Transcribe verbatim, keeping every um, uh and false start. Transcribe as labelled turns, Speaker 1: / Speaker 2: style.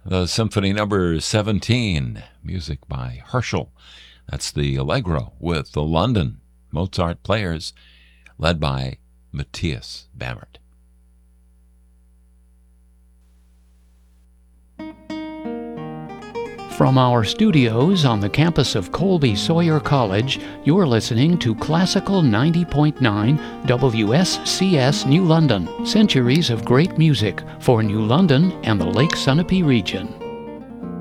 Speaker 1: the Symphony Number seventeen, music by Herschel. That's the Allegro with the London Mozart Players, led by Matthias Bamert.
Speaker 2: From our studios on the campus of Colby Sawyer College, you're listening to Classical ninety point nine W S C S New London, centuries of great music for New London and the Lake Sunapee region.